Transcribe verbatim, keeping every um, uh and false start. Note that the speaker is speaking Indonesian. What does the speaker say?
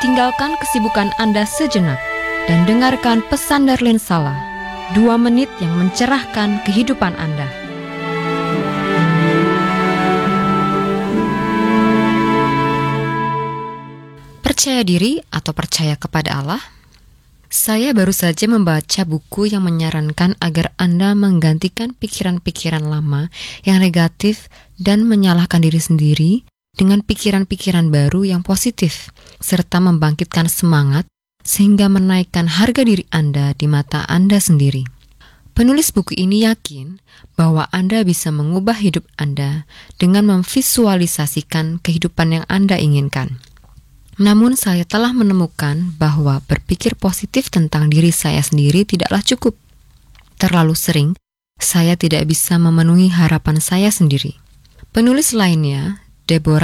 tinggalkan kesibukan Anda sejenak dan dengarkan pesan Darlene Sala, dua menit yang mencerahkan kehidupan Anda. Percaya diri atau percaya kepada Allah? Saya baru saja membaca buku yang menyarankan agar Anda menggantikan pikiran-pikiran lama yang negatif dan menyalahkan diri sendiri dengan pikiran-pikiran baru yang positif, serta membangkitkan semangat sehingga menaikkan harga diri Anda di mata Anda sendiri. Penulis buku ini yakin bahwa Anda bisa mengubah hidup Anda dengan memvisualisasikan kehidupan yang Anda inginkan. Namun saya telah menemukan bahwa berpikir positif tentang diri saya sendiri tidaklah cukup. Terlalu sering, saya tidak bisa memenuhi harapan saya sendiri. Penulis lainnya, Deborah